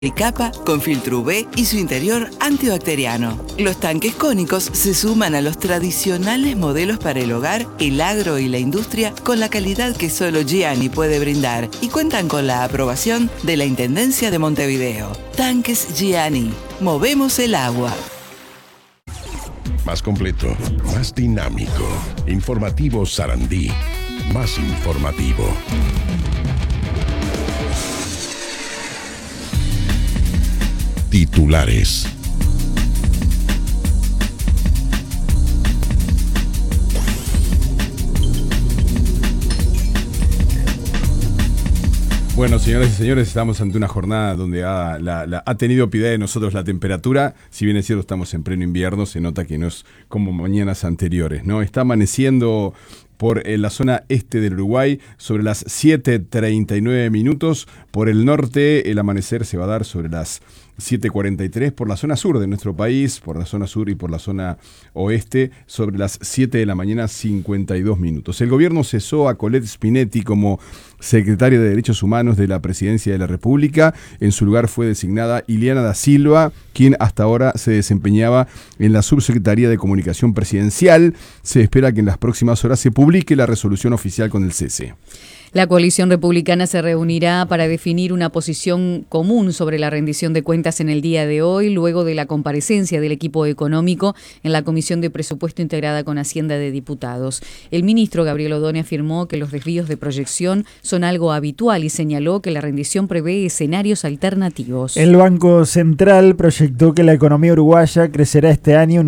Capa con filtro UV y su interior antibacteriano. Los tanques cónicos se suman a los tradicionales modelos para el hogar, el agro y la industria con la calidad que solo Gianni puede brindar y cuentan con la aprobación de la Intendencia de Montevideo. Tanques Gianni. Movemos el agua. Más completo, más dinámico. Informativo Sarandí. Más informativo. Titulares. Bueno, señoras y señores, estamos ante una jornada donde ha tenido piedad de nosotros la temperatura. Si bien es cierto, estamos en pleno invierno, se nota que no es como mañanas anteriores, ¿no? Está amaneciendo por la zona este del Uruguay sobre las 7:39 minutos. Por el norte, el amanecer se va a dar sobre las 7:43 por la zona sur de nuestro país, por la zona sur y por la zona oeste, sobre las 7 de la mañana, 52 minutos. El gobierno cesó a Colette Spinetti como secretaria de Derechos Humanos de la Presidencia de la República. En su lugar fue designada Ileana da Silva, quien hasta ahora se desempeñaba en la Subsecretaría de Comunicación Presidencial. Se espera que en las próximas horas se publique la resolución oficial con el cese. La coalición republicana se reunirá para definir una posición común sobre la rendición de cuentas en el día de hoy, luego de la comparecencia del equipo económico en la Comisión de Presupuesto integrada con Hacienda de Diputados. El ministro Gabriel Odone afirmó que los desvíos de proyección son algo habitual y señaló que la rendición prevé escenarios alternativos. El Banco Central proyectó que la economía uruguaya crecerá este año en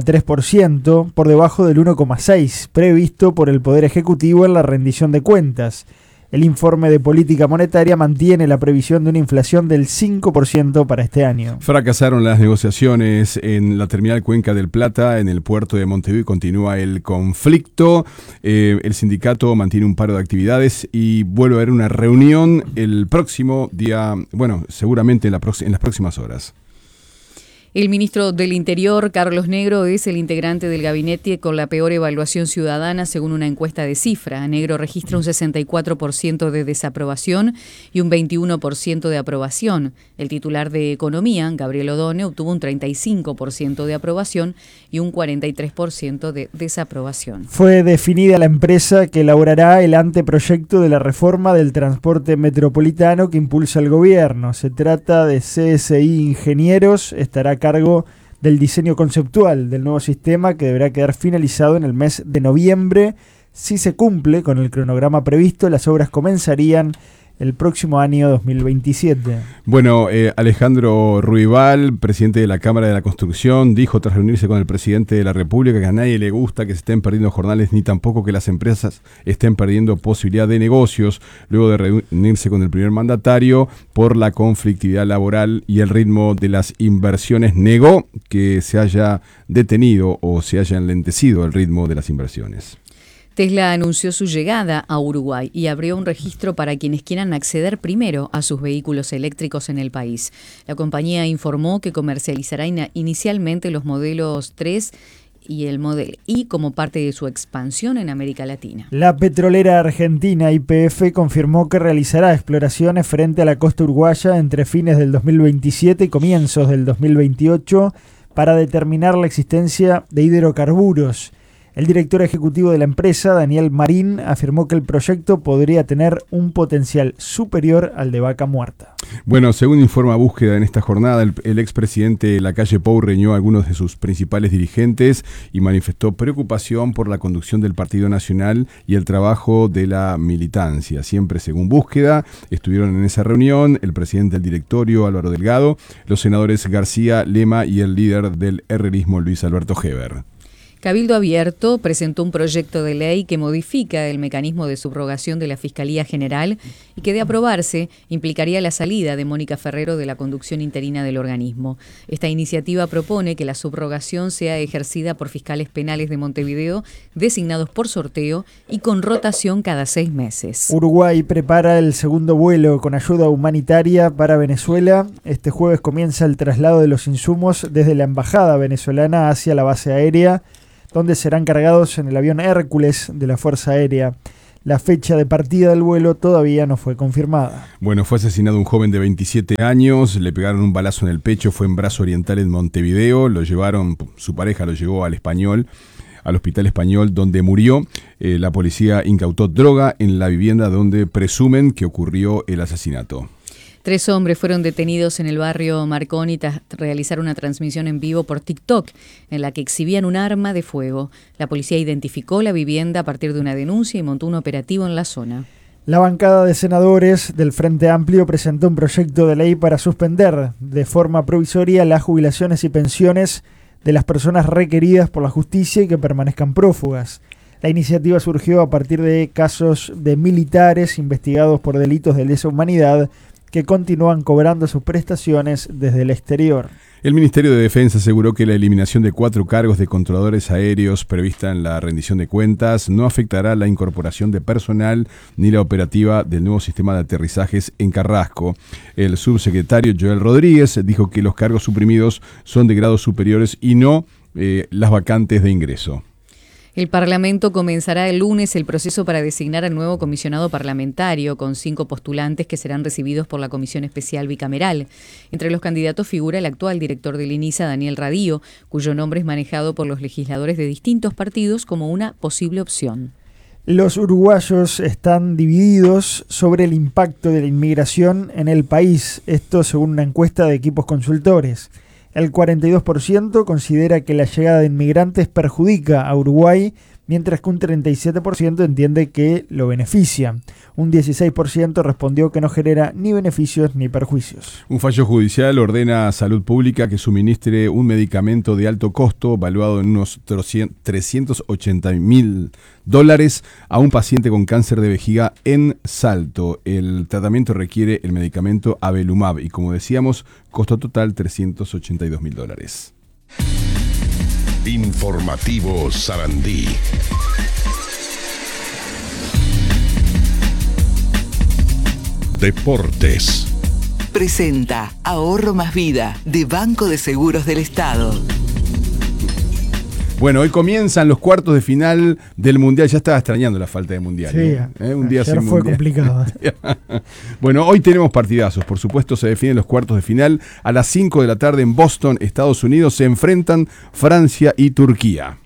1,3%, por debajo del 1,6% previsto por el Poder Ejecutivo en la rendición de cuentas. El informe de política monetaria mantiene la previsión de una inflación del 5% para este año. Fracasaron las negociaciones en la terminal Cuenca del Plata, en el puerto de Montevideo, y continúa el conflicto. El sindicato mantiene un paro de actividades y vuelve a haber una reunión el próximo día, seguramente en las próximas horas. El ministro del Interior, Carlos Negro, es el integrante del gabinete con la peor evaluación ciudadana según una encuesta de Cifra. Negro registra un 64% de desaprobación y un 21% de aprobación. El titular de Economía, Gabriel Odone, obtuvo un 35% de aprobación y un 43% de desaprobación. Fue definida la empresa que elaborará el anteproyecto de la reforma del transporte metropolitano que impulsa el gobierno. Se trata de CSI Ingenieros, estará a cargo del diseño conceptual del nuevo sistema que deberá quedar finalizado en el mes de noviembre. Si se cumple con el cronograma previsto, las obras comenzarían el próximo año 2027. Bueno, Alejandro Ruibal, presidente de la Cámara de la Construcción, dijo tras reunirse con el presidente de la República que a nadie le gusta que se estén perdiendo jornales ni tampoco que las empresas estén perdiendo posibilidad de negocios, luego de reunirse con el primer mandatario por la conflictividad laboral y el ritmo de las inversiones. Negó que se haya detenido o se haya enlentecido el ritmo de las inversiones. Tesla anunció su llegada a Uruguay y abrió un registro para quienes quieran acceder primero a sus vehículos eléctricos en el país. La compañía informó que comercializará inicialmente los modelos 3 y el Model I como parte de su expansión en América Latina. La petrolera argentina YPF confirmó que realizará exploraciones frente a la costa uruguaya entre fines del 2027 y comienzos del 2028 para determinar la existencia de hidrocarburos. El director ejecutivo de la empresa, Daniel Marín, afirmó que el proyecto podría tener un potencial superior al de Vaca Muerta. Bueno, según informa Búsqueda en esta jornada, el expresidente Lacalle Pou reunió a algunos de sus principales dirigentes y manifestó preocupación por la conducción del Partido Nacional y el trabajo de la militancia. Siempre según Búsqueda, estuvieron en esa reunión el presidente del directorio, Álvaro Delgado, los senadores García, Lema y el líder del herrerismo, Luis Alberto Heber. Cabildo Abierto presentó un proyecto de ley que modifica el mecanismo de subrogación de la Fiscalía General y que, de aprobarse, implicaría la salida de Mónica Ferrero de la conducción interina del organismo. Esta iniciativa propone que la subrogación sea ejercida por fiscales penales de Montevideo designados por sorteo y con rotación cada 6 meses. Uruguay prepara el segundo vuelo con ayuda humanitaria para Venezuela. Este jueves comienza el traslado de los insumos desde la embajada venezolana hacia la base aérea, donde serán cargados en el avión Hércules de la Fuerza Aérea. La fecha de partida del vuelo todavía no fue confirmada. Bueno, fue asesinado un joven de 27 años, le pegaron un balazo en el pecho, fue en Brazo Oriental en Montevideo, su pareja lo llevó al Hospital Español, donde murió. La policía incautó droga en la vivienda donde presumen que ocurrió el asesinato. 3 hombres fueron detenidos en el barrio Marconi tras realizar una transmisión en vivo por TikTok en la que exhibían un arma de fuego. La policía identificó la vivienda a partir de una denuncia y montó un operativo en la zona. La bancada de senadores del Frente Amplio presentó un proyecto de ley para suspender de forma provisoria las jubilaciones y pensiones de las personas requeridas por la justicia y que permanezcan prófugas. La iniciativa surgió a partir de casos de militares investigados por delitos de lesa humanidad que continúan cobrando sus prestaciones desde el exterior. El Ministerio de Defensa aseguró que la eliminación de 4 cargos de controladores aéreos prevista en la rendición de cuentas no afectará la incorporación de personal ni la operativa del nuevo sistema de aterrizajes en Carrasco. El subsecretario Joel Rodríguez dijo que los cargos suprimidos son de grados superiores y no las vacantes de ingreso. El Parlamento comenzará el lunes el proceso para designar al nuevo comisionado parlamentario, con 5 postulantes que serán recibidos por la Comisión Especial Bicameral. Entre los candidatos figura el actual director del INISA, Daniel Radío, cuyo nombre es manejado por los legisladores de distintos partidos como una posible opción. Los uruguayos están divididos sobre el impacto de la inmigración en el país, esto según una encuesta de Equipos Consultores. El 42% considera que la llegada de inmigrantes perjudica a Uruguay, mientras que un 37% entiende que lo beneficia. Un 16% respondió que no genera ni beneficios ni perjuicios. Un fallo judicial ordena a Salud Pública que suministre un medicamento de alto costo, valuado en unos $380.000, a un paciente con cáncer de vejiga en Salto. El tratamiento requiere el medicamento Avelumab y, como decíamos, costo total $382.000. Informativo Sarandí. Deportes. Presenta Ahorro Más Vida de Banco de Seguros del Estado. Bueno, hoy comienzan los cuartos de final del Mundial. Ya estaba extrañando la falta de Mundial. Sí, un día ayer sin fue mundial. complicado. Bueno, hoy tenemos partidazos. Por supuesto, se definen los cuartos de final. A las 5 de la tarde en Boston, Estados Unidos, se enfrentan Francia y Turquía.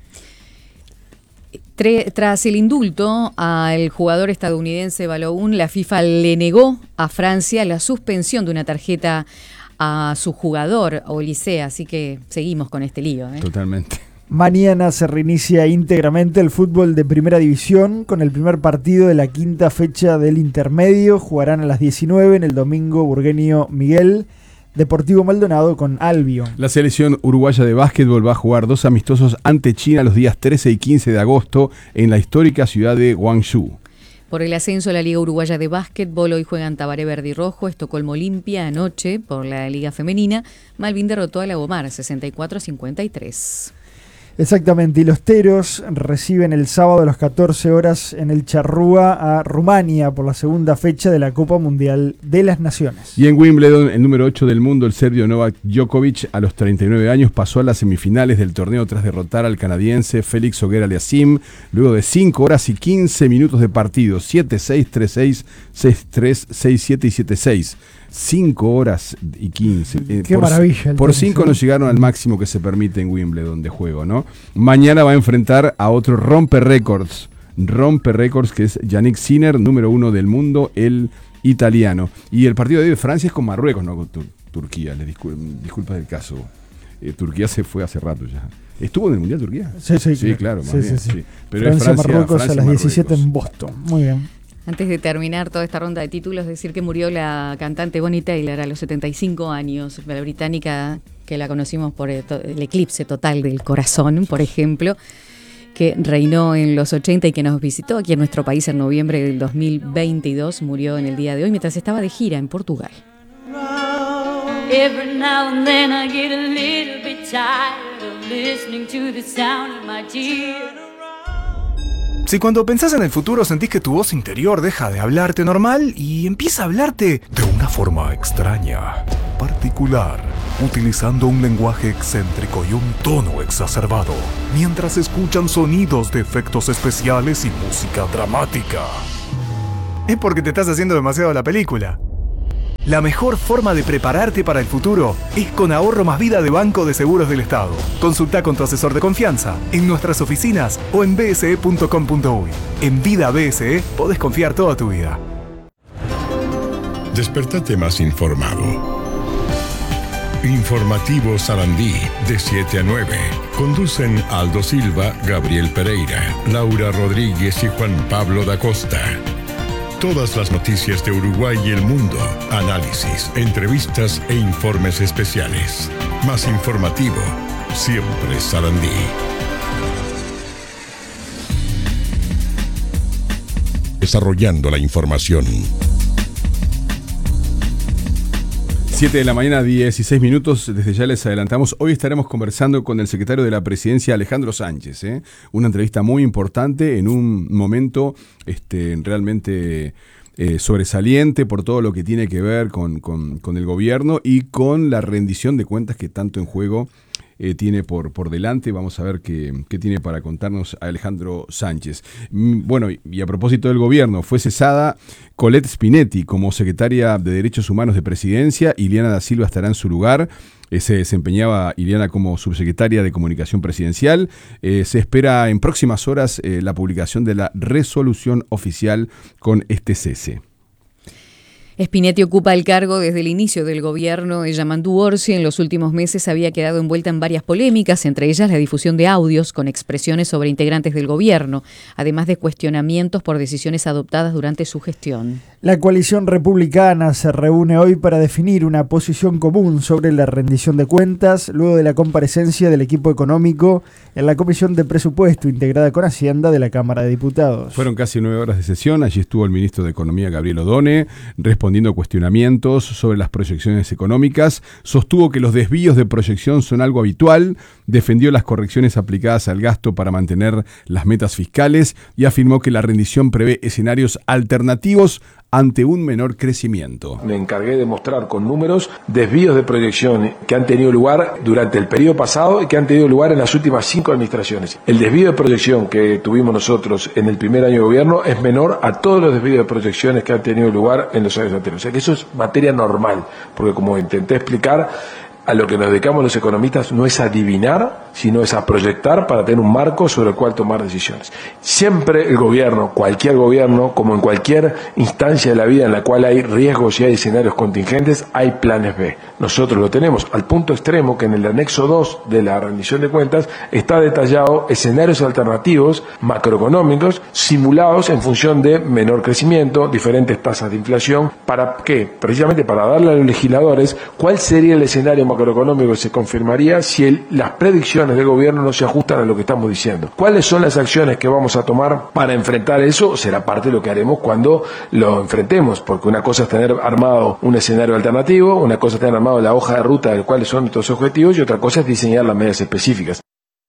Tras el indulto al jugador estadounidense Balogun, la FIFA le negó a Francia la suspensión de una tarjeta a su jugador, Olise, así que seguimos con este lío. Totalmente. Mañana se reinicia íntegramente el fútbol de Primera División con el primer partido de la 5ª fecha del intermedio. Jugarán a las 19 en el domingo Burgueño Miguel, Deportivo Maldonado con Albion. La selección uruguaya de básquetbol va a jugar 2 amistosos ante China los días 13 y 15 de agosto en la histórica ciudad de Guangzhou. Por el ascenso a la Liga Uruguaya de Básquetbol, hoy juegan Tabaré Verde y Rojo, Estocolmo Olimpia. Anoche, por la Liga Femenina, Malvin derrotó a Lagomar 64-53. Exactamente, y los Teros reciben el sábado a las 14 horas en el Charrúa a Rumania por la segunda fecha de la Copa Mundial de las Naciones. Y en Wimbledon, el número 8 del mundo, el serbio Novak Djokovic, a los 39 años, pasó a las semifinales del torneo tras derrotar al canadiense Félix Auger-Aliassime luego de 5 horas y 15 minutos de partido, 7-6, 3-6, 6-3, 6-7 y 7-6. 5 horas y 15. Qué maravilla. Por 5 no llegaron al máximo que se permite en Wimbledon de juego, ¿no? Mañana va a enfrentar a otro rompe récords, que es Yannick Sinner, número 1 del mundo, el italiano. Y el partido de hoy de Francia es con Marruecos, no con Turquía. Disculpa del caso. Turquía se fue hace rato ya. ¿Estuvo en el Mundial Turquía? Sí, claro. Sí. Pero Francia, es Marruecos Francia, a las 17 Marruecos. en Boston. Muy bien. Antes de terminar toda esta ronda de títulos, decir que murió la cantante Bonnie Tyler a los 75 años, la británica que la conocimos por el eclipse total del corazón, por ejemplo, que reinó en los 80 y que nos visitó aquí en nuestro país en noviembre del 2022, murió en el día de hoy mientras estaba de gira en Portugal. Every now and then I get a little bit tired of listening to the sound of my tears. Si cuando pensás en el futuro sentís que tu voz interior deja de hablarte normal y empieza a hablarte de una forma extraña, particular, utilizando un lenguaje excéntrico y un tono exacerbado, mientras escuchan sonidos de efectos especiales y música dramática. Es porque te estás haciendo demasiado la película. La mejor forma de prepararte para el futuro es con Ahorro Más Vida de Banco de Seguros del Estado. Consulta con tu asesor de confianza en nuestras oficinas o en bse.com.uy. En Vida BSE podés confiar toda tu vida. Despertate más informado. Informativo Sarandí, de 7 a 9. Conducen Aldo Silva, Gabriel Pereira, Laura Rodríguez y Juan Pablo da Costa. Todas las noticias de Uruguay y el mundo, análisis, entrevistas e informes especiales. Más informativo, siempre Sarandí. Desarrollando la información. 7 de la mañana, 16 minutos, desde ya les adelantamos. Hoy estaremos conversando con el secretario de la Presidencia, Alejandro Sánchez. Una entrevista muy importante en un momento realmente sobresaliente por todo lo que tiene que ver con el gobierno y con la rendición de cuentas que tanto en juego tiene por delante. Vamos a ver qué tiene para contarnos Alejandro Sánchez. Bueno, y a propósito del gobierno, fue cesada Colette Spinetti como secretaria de Derechos Humanos de Presidencia. Ileana da Silva estará en su lugar. Se desempeñaba Ileana como subsecretaria de Comunicación Presidencial. Se espera en próximas horas la publicación de la resolución oficial con este cese. Spinetti ocupa el cargo desde el inicio del gobierno de Yamandu Orsi. En los últimos meses había quedado envuelta en varias polémicas, entre ellas la difusión de audios con expresiones sobre integrantes del gobierno, además de cuestionamientos por decisiones adoptadas durante su gestión. La coalición republicana se reúne hoy para definir una posición común sobre la rendición de cuentas, luego de la comparecencia del equipo económico en la Comisión de Presupuesto integrada con Hacienda de la Cámara de Diputados. Fueron casi 9 horas de sesión. Allí estuvo el ministro de Economía, Gabriel Odone, respondiendo cuestionamientos sobre las proyecciones económicas. Sostuvo que los desvíos de proyección son algo habitual, defendió las correcciones aplicadas al gasto para mantener las metas fiscales y afirmó que la rendición prevé escenarios alternativos ante un menor crecimiento. Me encargué de mostrar con números desvíos de proyección que han tenido lugar durante el periodo pasado y que han tenido lugar en las últimas 5 administraciones. El desvío de proyección que tuvimos nosotros en el primer año de gobierno es menor a todos los desvíos de proyecciones que han tenido lugar en los años anteriores. O sea que eso es materia normal, porque como intenté explicar, a lo que nos dedicamos los economistas no es adivinar, sino es a proyectar para tener un marco sobre el cual tomar decisiones. Siempre el gobierno, cualquier gobierno, como en cualquier instancia de la vida en la cual hay riesgos y hay escenarios contingentes, hay planes B. Nosotros lo tenemos al punto extremo que en el anexo 2 de la rendición de cuentas está detallado escenarios alternativos macroeconómicos simulados en función de menor crecimiento, diferentes tasas de inflación. ¿Para qué? Precisamente para darle a los legisladores cuál sería el escenario macroeconómico que se confirmaría si las predicciones del gobierno no se ajustan a lo que estamos diciendo. ¿Cuáles son las acciones que vamos a tomar para enfrentar eso? Será parte de lo que haremos cuando lo enfrentemos, porque una cosa es tener armado un escenario alternativo, una cosa es tener armado la hoja de ruta de cuáles son nuestros objetivos y otra cosa es diseñar las medidas específicas.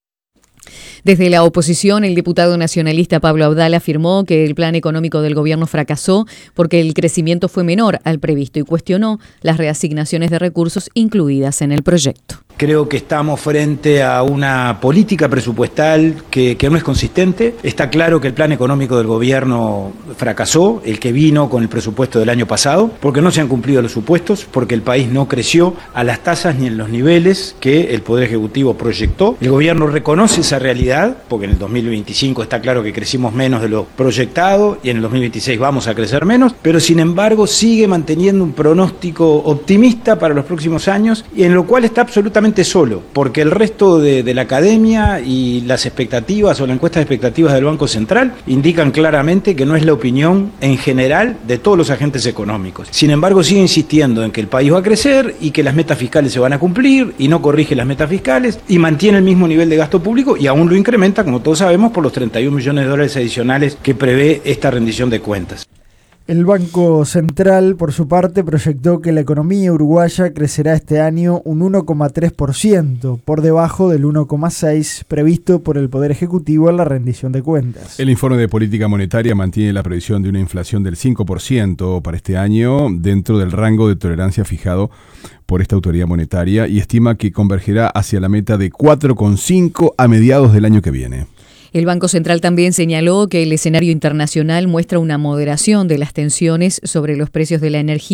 Desde la oposición, el diputado nacionalista Pablo Abdala afirmó que el plan económico del gobierno fracasó porque el crecimiento fue menor al previsto y cuestionó las reasignaciones de recursos incluidas en el proyecto. Creo que estamos frente a una política presupuestal que no es consistente. Está claro que el plan económico del gobierno fracasó, el que vino con el presupuesto del año pasado, porque no se han cumplido los supuestos, porque el país no creció a las tasas ni en los niveles que el Poder Ejecutivo proyectó. El gobierno reconoce esa realidad, porque en el 2025 está claro que crecimos menos de lo proyectado y en el 2026 vamos a crecer menos, pero sin embargo sigue manteniendo un pronóstico optimista para los próximos años y en lo cual está absolutamente solo, porque el resto de la academia y las expectativas o la encuesta de expectativas del Banco Central indican claramente que no es la opinión en general de todos los agentes económicos. Sin embargo, sigue insistiendo en que el país va a crecer y que las metas fiscales se van a cumplir y no corrige las metas fiscales y mantiene el mismo nivel de gasto público y aún lo incrementa, como todos sabemos, por los $31 millones adicionales que prevé esta rendición de cuentas. El Banco Central, por su parte, proyectó que la economía uruguaya crecerá este año un 1,3%, por debajo del 1,6% previsto por el Poder Ejecutivo en la rendición de cuentas. El informe de política monetaria mantiene la previsión de una inflación del 5% para este año, dentro del rango de tolerancia fijado por esta autoridad monetaria, y estima que convergerá hacia la meta de 4,5% a mediados del año que viene. El Banco Central también señaló que el escenario internacional muestra una moderación de las tensiones sobre los precios de la energía